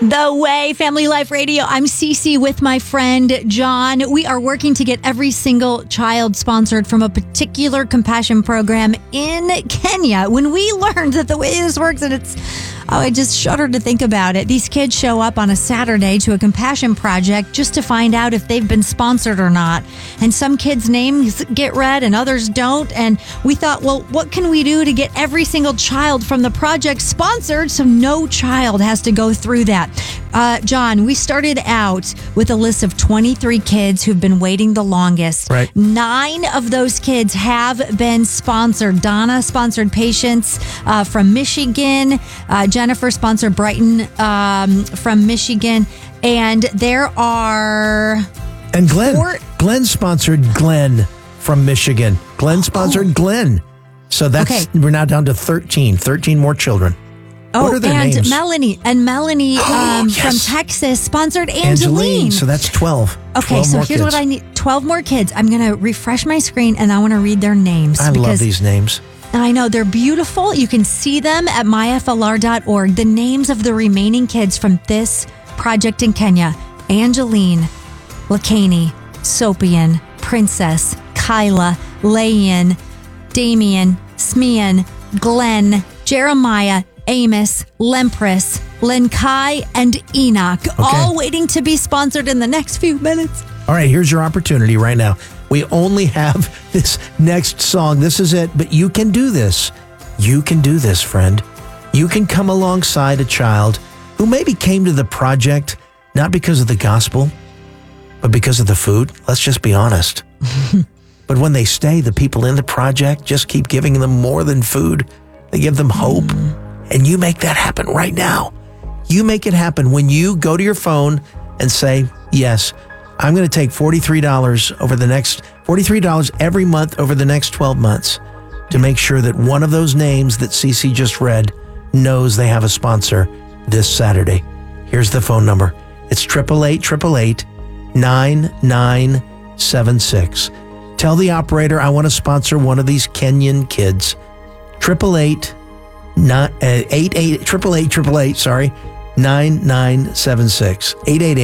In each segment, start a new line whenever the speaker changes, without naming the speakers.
The Way, Family Life Radio. I'm Cece with my friend John. We are working to get every single child sponsored from a particular compassion program in Kenya. When we learned that the way this works, and I just shudder to think about it. These kids show up on a Saturday to a compassion project just to find out if they've been sponsored or not. And some kids' names get read and others don't. And we thought, well, what can we do to get every single child from the project sponsored so no child has to go through that? John, we started out with a list of 23 kids who've been waiting the longest.
Right.
9 of those kids have been sponsored. Donna sponsored Patience from Michigan. Jennifer sponsored Brighton from Michigan. And there are...
And Glenn sponsored Glenn from Michigan. Glenn sponsored Glenn. So we're now down to 13 more children. What are their names?
Melanie
Yes.
from Texas sponsored Angeline.
So that's 12.
Okay,
12
so
more
here's
kids.
what I need. 12 more kids. I'm going to refresh my screen and I want to read their names.
I love these names.
I know, they're beautiful. You can see them at myflr.org. The names of the remaining kids from this project in Kenya: Angeline, Lakani, Sopian, Princess, Kyla, Layan, Damien, Smian, Glenn, Jeremiah, Amos, Lempris, Lenkai, and Enoch, all waiting to be sponsored in the next few minutes.
All right, here's your opportunity right now. We only have this next song. This is it, but you can do this. You can do this, friend. You can come alongside a child who maybe came to the project not because of the gospel, but because of the food. Let's just be honest. But when they stay, the people in the project just keep giving them more than food. They give them hope. And you make that happen right now. You make it happen when you go to your phone and say, yes, I'm going to take $43 every month over the next 12 months to make sure that one of those names that Cece just read knows they have a sponsor this Saturday. Here's the phone number. It's 888-888-9976. Tell the operator I want to sponsor one of these Kenyan kids. 9976.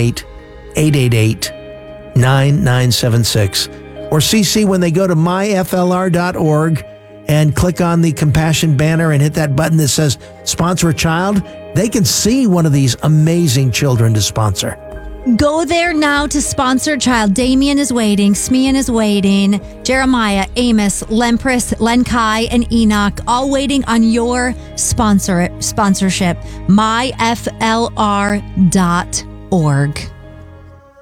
888-888-9976. Or CC when they go to myflr.org and click on the compassion banner and hit that button that says sponsor a child, they can see one of these amazing children to sponsor.
Go there now to sponsor a child. Damien is waiting. Smian is waiting. Jeremiah, Amos, Lempris, Lenkai, and Enoch, all waiting on your sponsorship. myflr.org.